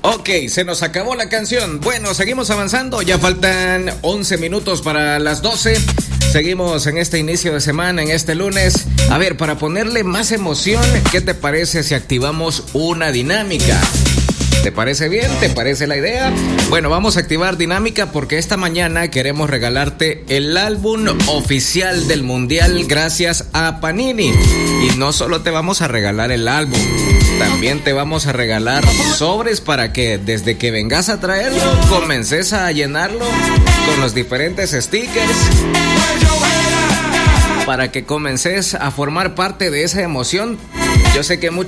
Ok, se nos acabó la canción. Bueno, seguimos avanzando. Ya faltan 11 minutos para las 12. Seguimos en este inicio de semana, en este lunes. A ver, para ponerle más emoción, ¿qué te parece si activamos una dinámica? ¿Te parece bien? ¿Te parece la idea? Bueno, vamos a activar dinámica porque esta mañana queremos regalarte el álbum oficial del Mundial gracias a Panini. Y no solo te vamos a regalar el álbum, también te vamos a regalar sobres para que desde que vengas a traerlo, comences a llenarlo con los diferentes stickers, para que comences a formar parte de esa emoción. Yo sé que muchos